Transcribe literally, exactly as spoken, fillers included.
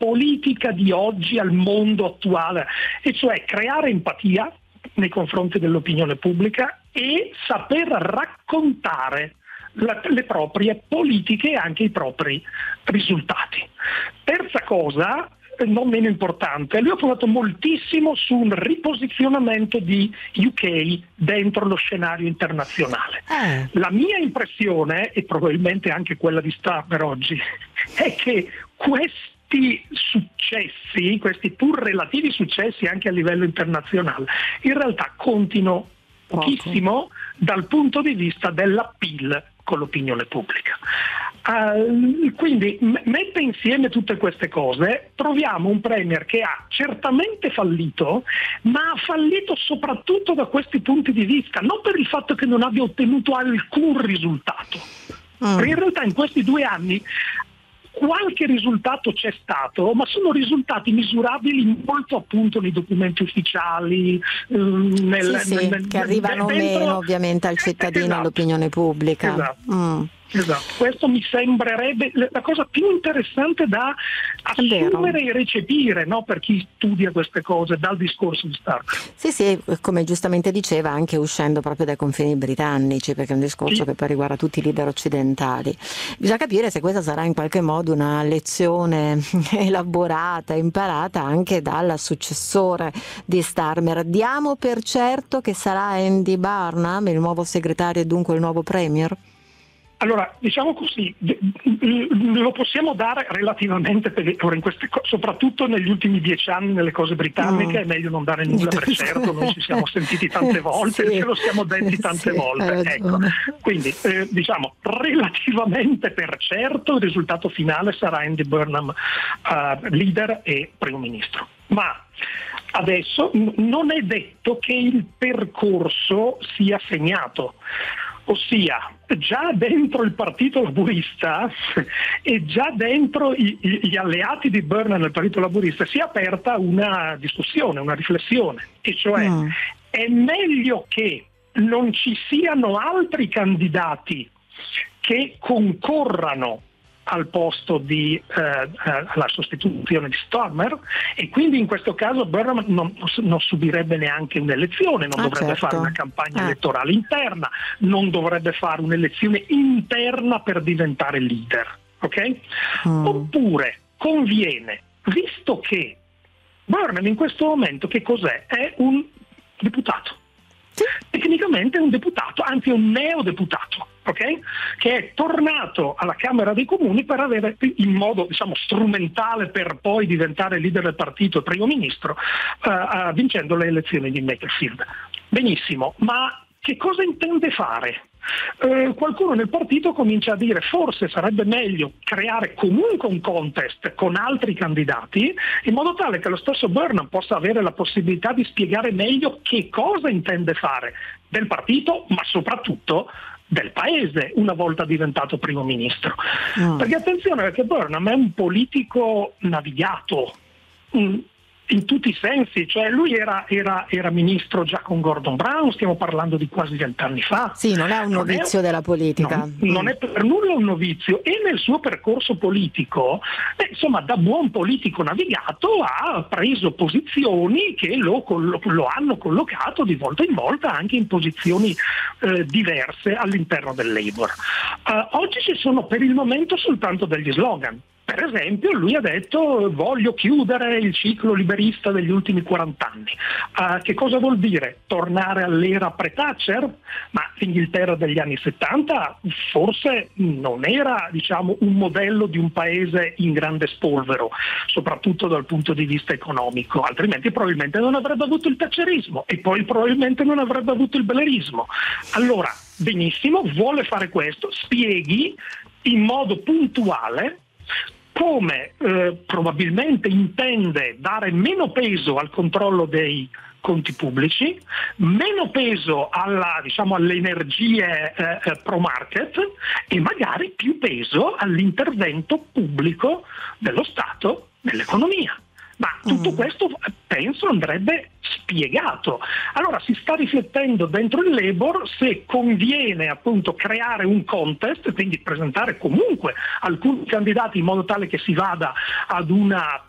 politica di oggi al mondo attuale, e cioè creare empatia nei confronti dell'opinione pubblica e saper raccontare la, le proprie politiche e anche i propri risultati. Terza cosa, non meno importante, lui ha puntato moltissimo su un riposizionamento di U K dentro lo scenario internazionale. Eh. La mia impressione, e probabilmente anche quella di Starmer oggi, è che questi successi, questi pur relativi successi anche a livello internazionale, in realtà contino pochissimo dal punto di vista dell'appeal con l'opinione pubblica. Uh, quindi m- mette insieme tutte queste cose, troviamo un premier che ha certamente fallito, ma ha fallito soprattutto da questi punti di vista, non per il fatto che non abbia ottenuto alcun risultato, mm. perché in realtà in questi due anni qualche risultato c'è stato, ma sono risultati misurabili molto appunto nei documenti ufficiali, ehm, nel, sì, sì, nel, che arrivano dentro... meno ovviamente al cittadino, esatto. all'opinione pubblica. Esatto. Mm. Esatto, questo mi sembrerebbe la cosa più interessante da assumere e recepire, no, per chi studia queste cose dal discorso di Starmer. Sì, sì, come giustamente diceva, anche uscendo proprio dai confini britannici, perché è un discorso sì. che poi riguarda tutti i leader occidentali. Bisogna capire se questa sarà in qualche modo una lezione elaborata, imparata anche dal successore di Starmer. Diamo per certo che sarà Andy Burnham il nuovo segretario e dunque il nuovo premier? Allora, diciamo così, lo possiamo dare relativamente, per in queste co- soprattutto negli ultimi dieci anni nelle cose britanniche, mm. è meglio non dare nulla per certo, noi ci siamo sentiti tante volte, sì. ce lo siamo detti tante sì, volte. Ecco. Quindi, eh, diciamo, relativamente per certo il risultato finale sarà Andy Burnham uh, leader e primo ministro. Ma adesso n- non è detto che il percorso sia segnato. Ossia, già dentro il partito laburista e già dentro i, i, gli alleati di Burnham nel partito laburista si è aperta una discussione, una riflessione, e cioè mm. è meglio che non ci siano altri candidati che concorrano al posto di eh, alla sostituzione di Starmer, e quindi in questo caso Burnham non, non subirebbe neanche un'elezione, non ah, dovrebbe certo. fare una campagna ah. elettorale interna, non dovrebbe fare un'elezione interna per diventare leader, ok? Mm. Oppure conviene, visto che Burnham in questo momento che cos'è? È un deputato. Sì. Tecnicamente è un deputato, anzi un neodeputato, ok? Che è tornato alla Camera dei Comuni per avere in modo, diciamo, strumentale per poi diventare leader del partito e primo ministro, uh, uh, vincendo le elezioni di Makerfield. Benissimo, ma che cosa intende fare? Eh, qualcuno nel partito comincia a dire forse sarebbe meglio creare comunque un contest con altri candidati in modo tale che lo stesso Burnham possa avere la possibilità di spiegare meglio che cosa intende fare del partito, ma soprattutto del paese una volta diventato primo ministro. Mm. Perché attenzione, perché Burnham è un politico navigato mm. in tutti i sensi, cioè lui era, era, era ministro già con Gordon Brown, stiamo parlando di quasi vent'anni fa. Sì, non è un non novizio è, della politica. Non, non è per nulla un novizio, e nel suo percorso politico, beh, insomma, da buon politico navigato ha preso posizioni che lo, lo, lo hanno collocato di volta in volta anche in posizioni eh, diverse all'interno del Labour. Uh, oggi ci sono per il momento soltanto degli slogan. Per esempio lui ha detto voglio chiudere il ciclo liberista degli ultimi quaranta anni. Uh, che cosa vuol dire? Tornare all'era pre-Thatcher? Ma l'Inghilterra degli anni settanta forse non era, diciamo, un modello di un paese in grande spolvero, soprattutto dal punto di vista economico, altrimenti probabilmente non avrebbe avuto il thatcherismo e poi probabilmente non avrebbe avuto il blairismo. Allora, benissimo, vuole fare questo, spieghi in modo puntuale come eh, probabilmente intende dare meno peso al controllo dei conti pubblici, meno peso alla, diciamo, alle energie eh, pro market e magari più peso all'intervento pubblico dello Stato nell'economia. Ma tutto questo penso andrebbe spiegato. Allora si sta riflettendo dentro il Labour se conviene appunto creare un contest, quindi presentare comunque alcuni candidati in modo tale che si vada ad una